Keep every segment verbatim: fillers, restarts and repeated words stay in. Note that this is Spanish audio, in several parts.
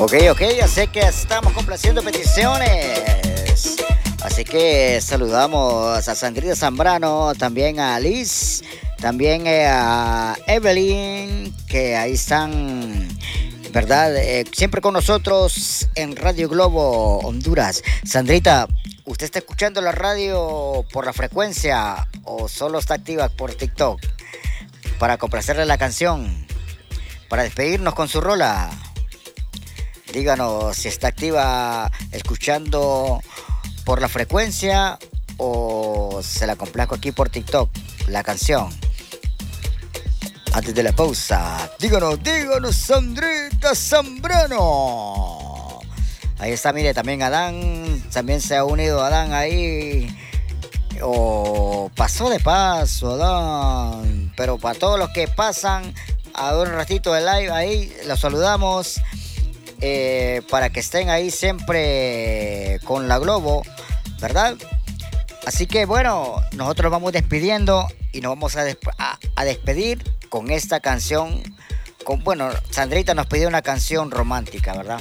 Ok, ok, ya sé que estamos complaciendo peticiones. Así que saludamos a Sandrita Zambrano, también a Liz, también eh, a Evelyn, que ahí están, ¿verdad? Eh, siempre con nosotros en Radio Globo Honduras. Sandrita, ¿usted está escuchando la radio por la frecuencia o solo está activa por TikTok? Para complacerle la canción, para despedirnos con su rola. Díganos si está activa escuchando por la frecuencia o se la complazco aquí por TikTok, la canción. Antes de la pausa, díganos, díganos, Sandrita Zambrano. Ahí está, mire, también Adán, también se ha unido Adán ahí. O pasó de paso, Adán. Pero para todos los que pasan a ver un ratito de live ahí, los saludamos. Eh, para que estén ahí siempre con la Globo, ¿verdad? Así que bueno, nosotros vamos despidiendo y nos vamos a, desp- a, a despedir con esta canción. Con, bueno, Sandrita nos pidió una canción romántica, ¿verdad?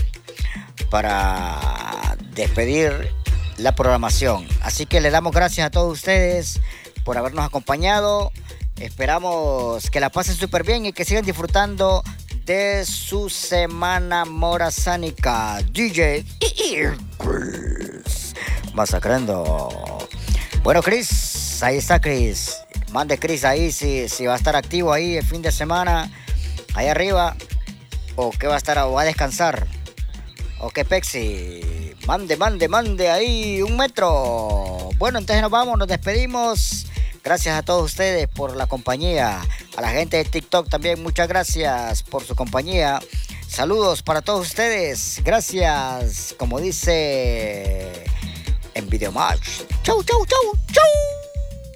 Para despedir la programación. Así que le damos gracias a todos ustedes por habernos acompañado. Esperamos que la pasen súper bien y que sigan disfrutando de su semana morazánica. D J Chris masacrando. Bueno, Chris, ahí está Chris. Mande Chris ahí si, si va a estar activo ahí el fin de semana, ahí arriba, o que va a estar, o va a descansar, o que Pexi. Mande, mande, mande ahí un metro. Bueno, entonces nos vamos, nos despedimos. Gracias a todos ustedes por la compañía. A la gente de TikTok también, muchas gracias por su compañía. Saludos para todos ustedes. Gracias, como dice en Videomatch. Chau, chau, chau, chau.